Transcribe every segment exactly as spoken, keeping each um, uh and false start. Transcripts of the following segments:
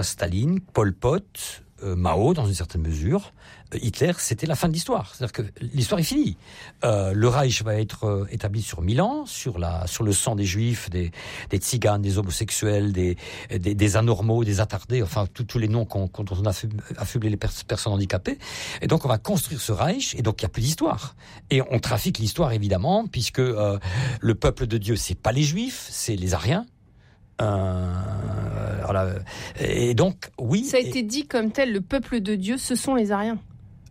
Staline, Pol Pot, euh, Mao, dans une certaine mesure, euh, Hitler, c'était la fin de l'histoire. C'est-à-dire que l'histoire est finie. Euh, le Reich va être euh, établi sur mille ans, sur, la, sur le sang des Juifs, des, des tziganes, des homosexuels, des, des, des anormaux, des attardés, enfin tous les noms qu'on, dont on a affublé les pers- personnes handicapées. Et donc on va construire ce Reich, et donc il n'y a plus d'histoire. Et on trafique l'histoire, évidemment, puisque euh, le peuple de Dieu, c'est pas les Juifs, c'est les Ariens. Euh, voilà. Et donc, oui. Ça a été dit comme tel, le peuple de Dieu, ce sont les Ariens.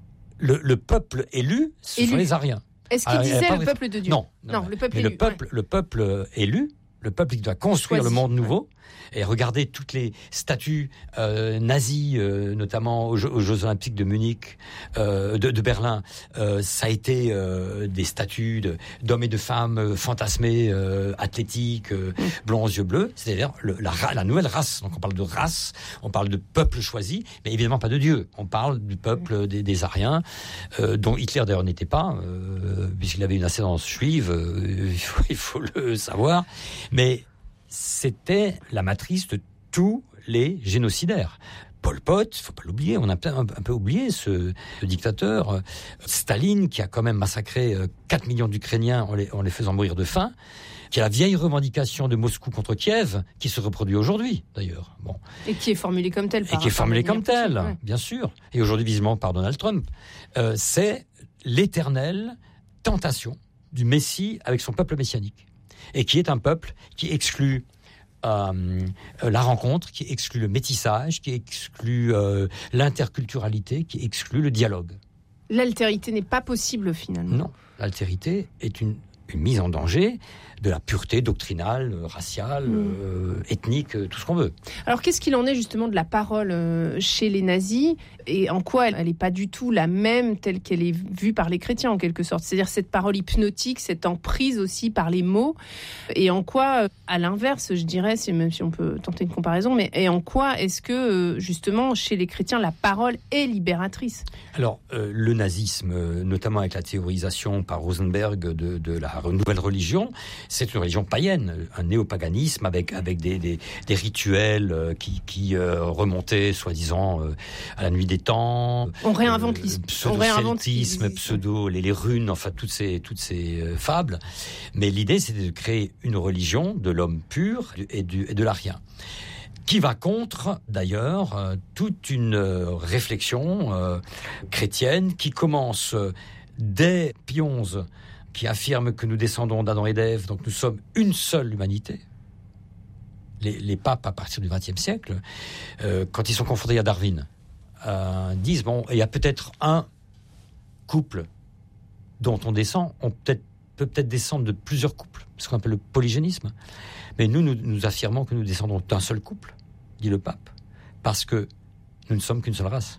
Le, le peuple élu, ce élu. sont les Ariens. Est-ce qu'il Alors, disait le peuple de Dieu ? Non, non, non le peuple mais élu. Le peuple, ouais. le peuple élu, le peuple qui doit construire Choisi. le monde nouveau. Ouais. Et regardez toutes les statues euh, nazies, euh, notamment aux Jeux, aux Jeux Olympiques de Munich, euh, de, de Berlin. Euh, ça a été euh, des statues de, d'hommes et de femmes euh, fantasmés, euh, athlétiques, euh, mmh. blonds aux yeux bleus. C'est-à-dire le, la, la nouvelle race. Donc on parle de race, on parle de peuple choisi, mais évidemment pas de Dieu. On parle du peuple des, des Ariens, euh, dont Hitler d'ailleurs n'était pas, euh, puisqu'il avait une ascendance juive. Euh, il, faut, il faut le savoir, mais c'était la matrice de tous les génocidaires. Pol Pot, il ne faut pas l'oublier, on a un, un peu oublié ce, ce dictateur. Staline, qui a quand même massacré quatre millions d'Ukrainiens en les, en les faisant mourir de faim, qui a la vieille revendication de Moscou contre Kiev, qui se reproduit aujourd'hui, d'ailleurs. Bon. Et qui est formulée comme telle. Et qui est formulée comme telle, ouais. bien sûr. Et aujourd'hui, visiblement, par Donald Trump. Euh, c'est l'éternelle tentation du Messie avec son peuple messianique. Et qui est un peuple qui exclut euh, la rencontre, qui exclut le métissage, qui exclut euh, l'interculturalité, qui exclut le dialogue. L'altérité n'est pas possible, finalement. Non, l'altérité est une, une mise en danger de la pureté doctrinale, raciale, mmh. euh, ethnique, tout ce qu'on veut. Alors, qu'est-ce qu'il en est justement de la parole euh, chez les nazis et en quoi elle n'est pas du tout la même telle qu'elle est vue par les chrétiens, en quelque sorte ? C'est-à-dire cette parole hypnotique, cette emprise aussi par les mots, et en quoi, à l'inverse, je dirais, c'est, même si on peut tenter une comparaison, mais et en quoi est-ce que, justement, chez les chrétiens, la parole est libératrice ? Alors, euh, le nazisme, notamment avec la théorisation par Rosenberg de, de la nouvelle religion, c'est une religion païenne, un néopaganisme avec, avec des, des, des rituels euh, qui, qui euh, remontaient, soi-disant, euh, à la nuit des temps. On réinvente euh, l'isme. Pseudo-celtisme, pseudo, les, les runes, enfin, toutes ces, toutes ces euh, fables. Mais l'idée, c'était de créer une religion de l'homme pur et, du, et de l'arien. Qui va contre, d'ailleurs, euh, toute une euh, réflexion euh, chrétienne qui commence euh, dès Pie onze, qui affirme que nous descendons d'Adam et d'Ève, donc nous sommes une seule humanité. Les, les papes, à partir du vingtième siècle, euh, quand ils sont confrontés à Darwin, euh, disent, bon, il y a peut-être un couple dont on descend, on peut-être, peut peut-être descendre de plusieurs couples, ce qu'on appelle le polygénisme. Mais nous, nous, nous affirmons que nous descendons d'un seul couple, dit le pape, parce que nous ne sommes qu'une seule race.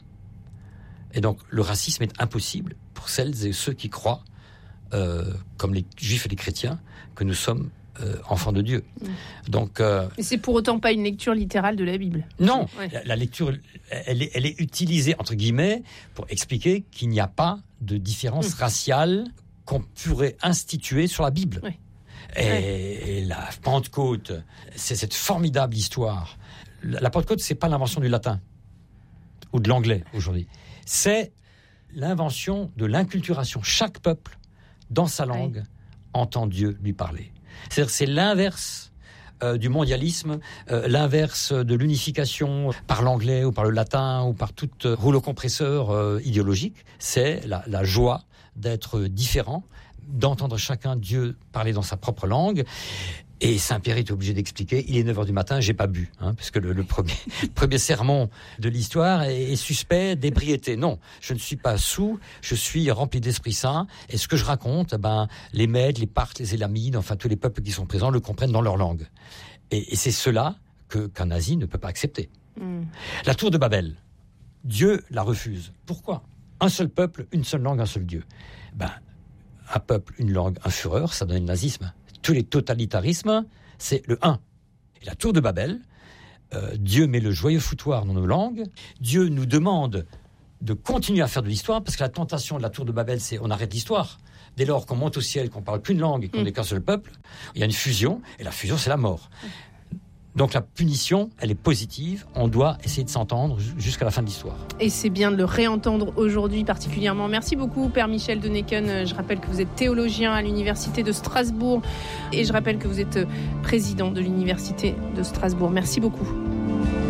Et donc, le racisme est impossible pour celles et ceux qui croient, Euh, comme les juifs et les chrétiens, que nous sommes euh, enfants de Dieu. Donc, euh, et c'est pour autant pas une lecture littérale de la Bible. Non, ouais. la, la lecture, elle est, elle est utilisée, entre guillemets, pour expliquer qu'il n'y a pas de différence mmh. raciale qu'on pourrait instituer sur la Bible. Ouais. Et, ouais. et la Pentecôte, c'est cette formidable histoire. La, la Pentecôte, c'est pas l'invention du latin ou de l'anglais aujourd'hui. C'est l'invention de l'inculturation. Chaque peuple, dans sa langue, oui. entend Dieu lui parler. C'est-à-dire c'est l'inverse euh, du mondialisme, euh, l'inverse de l'unification par l'anglais ou par le latin ou par tout euh, rouleau compresseur euh, idéologique. C'est la, la joie d'être différent, d'entendre chacun Dieu parler dans sa propre langue. Et Saint-Pierre est obligé d'expliquer, il est neuf heures du matin, j'ai pas bu, hein, parce que le, le premier, premier sermon de l'histoire est, est suspect d'ébriété. Non, je ne suis pas saoul, je suis rempli d'Esprit Saint, et ce que je raconte, ben, les Mèdes, les Parthes, les Élamides, enfin tous les peuples qui sont présents le comprennent dans leur langue. Et, et c'est cela que, qu'un nazi ne peut pas accepter. Mm. La tour de Babel, Dieu la refuse. Pourquoi ? Un seul peuple, une seule langue, un seul Dieu. Ben, un peuple, une langue, un fureur, ça donne le nazisme. Tous les totalitarismes, c'est le un. Et la tour de Babel, euh, Dieu met le joyeux foutoir dans nos langues. Dieu nous demande de continuer à faire de l'histoire, parce que la tentation de la tour de Babel, c'est on arrête l'histoire. Dès lors qu'on monte au ciel, qu'on parle qu'une langue et qu'on n'est mmh. qu'un seul peuple, il y a une fusion, et la fusion, c'est la mort. Donc la punition, elle est positive. On doit essayer de s'entendre jusqu'à la fin de l'histoire. Et c'est bien de le réentendre aujourd'hui particulièrement. Merci beaucoup, Père Michel de Necken. Je rappelle que vous êtes théologien à l'Université de Strasbourg. Et je rappelle que vous êtes président de l'Université de Strasbourg. Merci beaucoup.